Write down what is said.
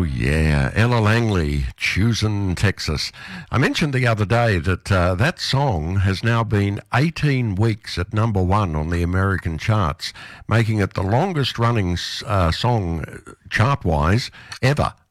yeah, Ella Langley, Choosing Texas. I mentioned the other day that that song has now been 18 weeks at number one on the American charts, making it the longest running song chart-wise ever.